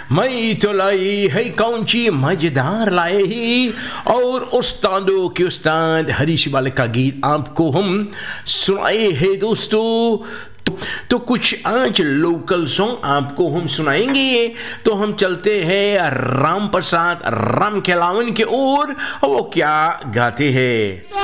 मई तो लाई है कौन ची मजेदार लाए ही। और उस्तादों के उस्ताद हरीश वाले का गीत आपको हम सुनाए हैं दोस्तों। तो कुछ आज लोकल सॉन्ग आपको हम सुनाएंगे। तो हम चलते हैं राम प्रसाद राम खेलावन के ओर। वो क्या गाते हैं।